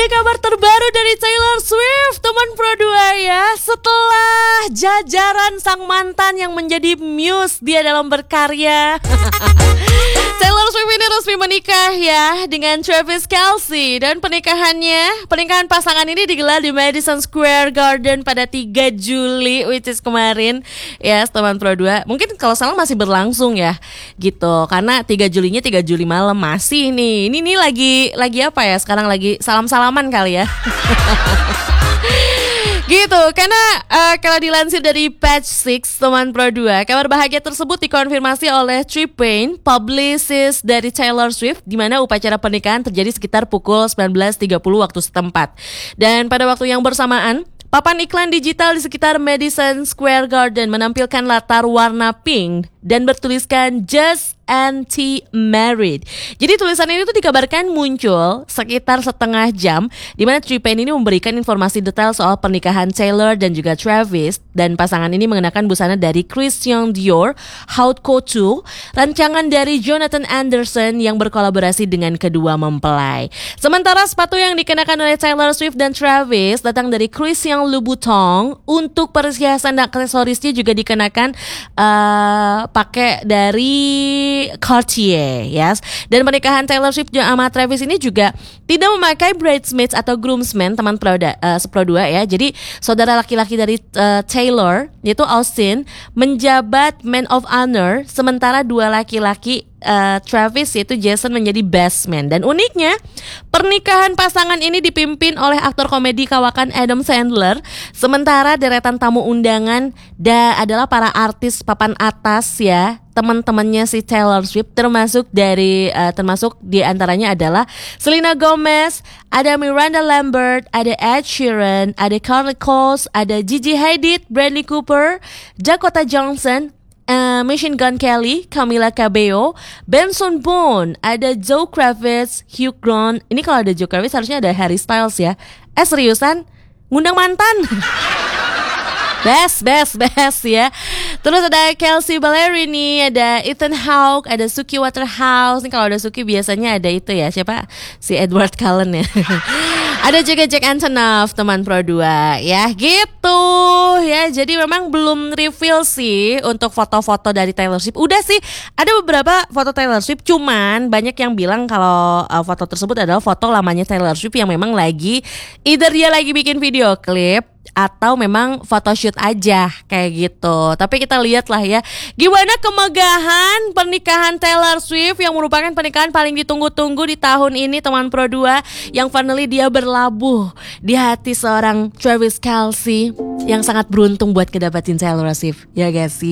kabar terbaru dari Taylor Swift, teman Pro 2 ya. Setelah jajaran sang mantan yang menjadi muse dia dalam berkarya, Taylor Swift ini resmi menikah ya dengan Travis Kelce. Dan pernikahan pasangan ini digelar di Madison Square Garden pada 3 Juli, which is kemarin ya, teman Pro 2. Mungkin kalau salah masih berlangsung ya gitu, karena 3 Julinya 3 Juli malam masih nih. Ini lagi apa ya, sekarang lagi salam-salaman kali ya. Gitu, karena kalau dilansir dari Page Six teman Pro 2, kabar bahagia tersebut dikonfirmasi oleh T-Pain, publicist dari Taylor Swift, di mana upacara pernikahan terjadi sekitar pukul 19.30 waktu setempat. Dan pada waktu yang bersamaan, papan iklan digital di sekitar Madison Square Garden menampilkan latar warna pink dan bertuliskan Just Anti-Married. Jadi tulisan ini tuh dikabarkan muncul sekitar setengah jam, di mana T-Pain ini memberikan informasi detail soal pernikahan Taylor dan juga Travis. Dan pasangan ini mengenakan busana dari Christian Dior Haute Couture, rancangan dari Jonathan Anderson yang berkolaborasi dengan kedua mempelai. Sementara sepatu yang dikenakan oleh Taylor Swift dan Travis datang dari Christian Louboutin. Untuk perhiasan dan aksesorisnya juga dikenakan pakai dari Cartier, yes. Dan pernikahan Taylor Swift sama Travis ini juga tidak memakai bridesmaids atau groomsmen, teman Pro 2 ya. Jadi saudara laki-laki dari Taylor, yaitu Austin, menjabat man of honor, sementara dua laki-laki Travis yaitu Jason menjadi best man. Dan uniknya, pernikahan pasangan ini dipimpin oleh aktor komedi kawakan Adam Sandler, sementara deretan tamu undangan adalah para artis papan atas ya, teman-temannya si Taylor Swift, termasuk di antaranya adalah Selena Gomez, ada Miranda Lambert, ada Ed Sheeran, ada Carly Cox, ada Gigi Hadid, Bradley Cooper, Dakota Johnson, Machine Gun Kelly, Camila Cabello, Benson Boone, ada Zoe Kravitz, Hugh Grant. Ini kalau ada Zoe Kravitz harusnya ada Harry Styles ya. Seriusan? Ngundang mantan? Best ya. Terus ada Kelsey Ballerini, ada Ethan Hawke, ada Suki Waterhouse. Ini kalau ada Suki biasanya ada itu ya, siapa? Si Edward Cullen ya. Ada juga Jack Antonoff, teman Pro 2 ya, gitu ya. Jadi memang belum reveal sih untuk foto-foto dari Taylor Swift. Udah sih, ada beberapa foto Taylor Swift, cuman banyak yang bilang kalau foto tersebut adalah foto lamanya Taylor Swift yang memang either dia lagi bikin video klip atau memang photoshoot aja kayak gitu. Tapi kita lihat lah ya, gimana kemegahan pernikahan Taylor Swift yang merupakan pernikahan paling ditunggu-tunggu di tahun ini, teman Pro 2, yang finally dia berlabuh di hati seorang Travis Kelce yang sangat beruntung buat ngedapatin Taylor Swift, ya guys sih.